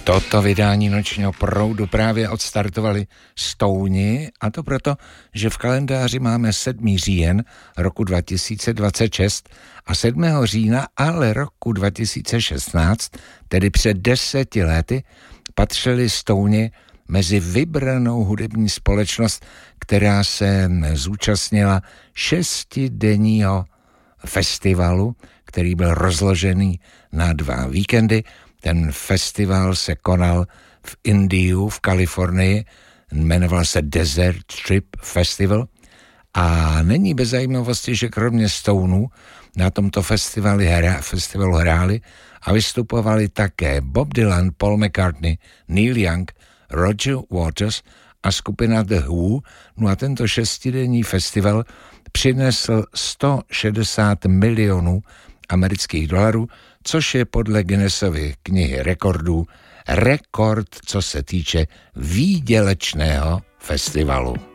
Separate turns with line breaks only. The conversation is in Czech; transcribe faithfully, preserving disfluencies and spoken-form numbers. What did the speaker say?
Toto vydání Nočního proudu právě odstartovali Stouni, a to proto, že v kalendáři máme sedmý říjen roku dva tisíce dvacet šest a sedmého října ale roku dva tisíce šestnáct, tedy před deseti lety, patřili Stouni mezi vybranou hudební společnost, která se zúčastnila šestidenního festivalu, který byl rozložený na dva víkendy. Ten festival se konal v Indiu, v Kalifornii, jmenoval se Desert Trip Festival a není bez zajímavosti, že kromě Stounů na tomto festivalu, hra, festivalu hráli a vystupovali také Bob Dylan, Paul McCartney, Neil Young, Roger Waters a skupina The Who. No a tento šestidenní festival přinesl sto šedesát milionů amerických dolarů, což je podle Guinnessovy knihy rekordů rekord, co se týče výdělečného festivalu.